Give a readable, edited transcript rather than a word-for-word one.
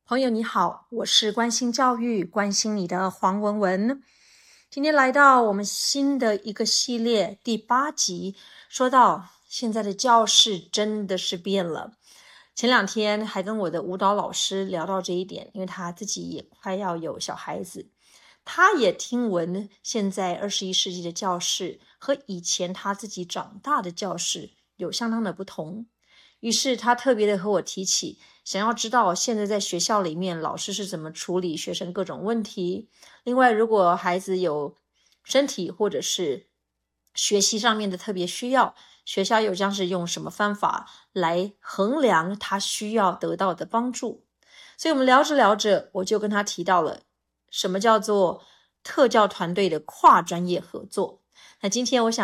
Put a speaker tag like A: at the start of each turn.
A: 朋友你好，我是关心教育、关心你的黄文文。今天来到我们新的一个系列第8集，说到现在的教室真的是变了。前2天还跟我的舞蹈老师聊到这一点，因为他自己也快要有小孩子，他也听闻现在21世纪的教室和以前他自己长大的教室有相当的不同。于是他特别的和我提起，想要知道现在在学校里面老师是怎么处理学生各种问题。另外，如果孩子有身体或者是学习上面的特别需要，学校又将是用什么方法来衡量他需要得到的帮助。所以我们聊着聊着，我就跟他提到了什么叫做特教团队的跨专业合作。那今天我想